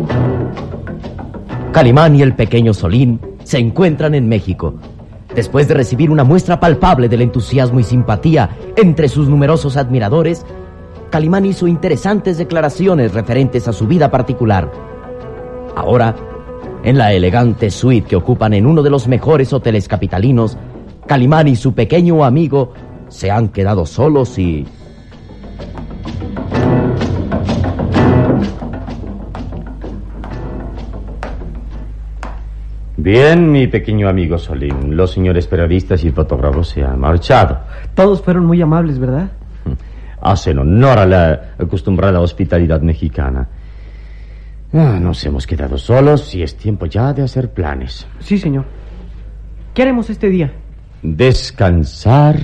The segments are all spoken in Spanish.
Calimán y el pequeño Solín se encuentran en México. Después de recibir una muestra palpable del entusiasmo y simpatía entre sus numerosos admiradores, Calimán hizo interesantes declaraciones referentes a su vida particular. Ahora, en la elegante suite que ocupan en uno de los mejores hoteles capitalinos, Calimán y su pequeño amigo se han quedado solos y... Bien, mi pequeño amigo Solín, los señores periodistas y fotógrafos se han marchado. Todos fueron muy amables, ¿verdad? Hacen honor a la acostumbrada hospitalidad mexicana. Nos hemos quedado solos y es tiempo ya de hacer planes. Sí, señor. ¿Qué haremos este día? Descansar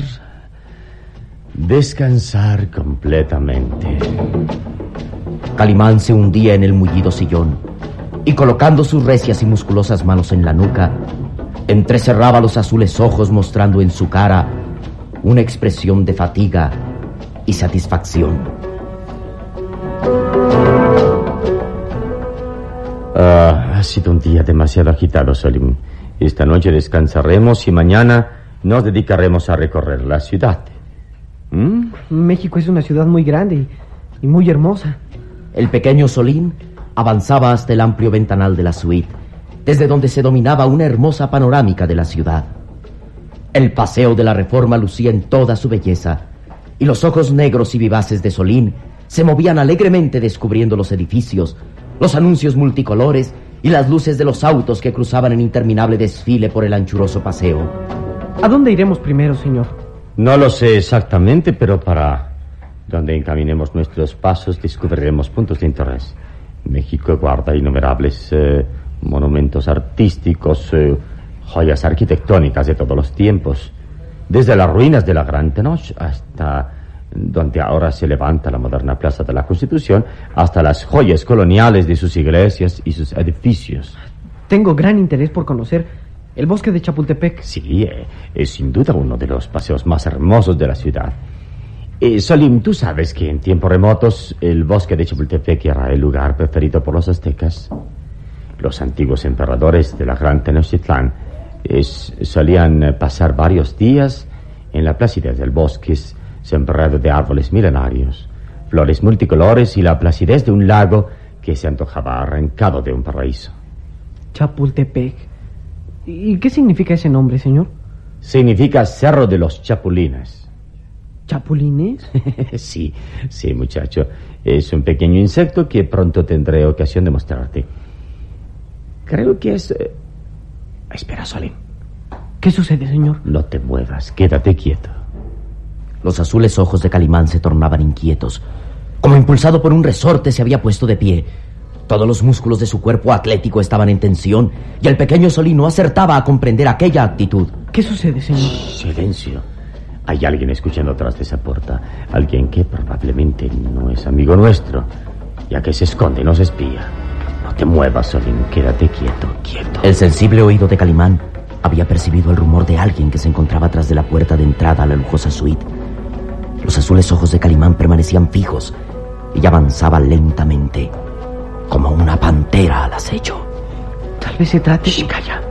completamente. Calimán se hundía en el mullido sillón y, colocando sus recias y musculosas manos en la nuca, entrecerraba los azules ojos, mostrando en su cara una expresión de fatiga y satisfacción. Ha sido un día demasiado agitado, Solín. Esta noche descansaremos y mañana nos dedicaremos a recorrer la ciudad. México es una ciudad muy grande y muy hermosa. El pequeño Solín avanzaba hasta el amplio ventanal de la suite, desde donde se dominaba una hermosa panorámica de la ciudad. El Paseo de la Reforma lucía en toda su belleza, y los ojos negros y vivaces de Solín se movían alegremente descubriendo los edificios, los anuncios multicolores y las luces de los autos que cruzaban en interminable desfile por el anchuroso paseo. ¿A dónde iremos primero, señor? No lo sé exactamente, pero para donde encaminemos nuestros pasos descubriremos puntos de interés. México guarda innumerables monumentos artísticos, joyas arquitectónicas de todos los tiempos, desde las ruinas de la Gran Tenoch hasta donde ahora se levanta la moderna Plaza de la Constitución, hasta las joyas coloniales de sus iglesias y sus edificios. Tengo gran interés por conocer el bosque de Chapultepec. Sí, es sin duda uno de los paseos más hermosos de la ciudad. Solín, tú sabes que en tiempos remotos el bosque de Chapultepec era el lugar preferido por los aztecas. Los antiguos emperadores de la Gran Tenochtitlán solían pasar varios días en la placidez del bosque, sembrado de árboles milenarios, flores multicolores y la placidez de un lago que se antojaba arrancado de un paraíso. Chapultepec. ¿Y qué significa ese nombre, señor? Significa Cerro de los Chapulines. ¿Chapulines? Sí, muchacho. Es un pequeño insecto que pronto tendré ocasión de mostrarte. Creo que es... Espera, Solín. ¿Qué sucede, señor? No te muevas, quédate quieto. Los azules ojos de Calimán se tornaban inquietos. Como impulsado por un resorte, se había puesto de pie. Todos los músculos de su cuerpo atlético estaban en tensión y el pequeño Solín no acertaba a comprender aquella actitud. ¿Qué sucede, señor? Silencio. Hay alguien escuchando atrás de esa puerta. Alguien que probablemente no es amigo nuestro, ya que se esconde y nos espía. No te muevas, Solín. Quédate quieto. El sensible oído de Calimán había percibido el rumor de alguien que se encontraba tras de la puerta de entrada a la lujosa suite. Los azules ojos de Calimán permanecían fijos y avanzaba lentamente, como una pantera al acecho. Tal vez se trate... Shh, calla.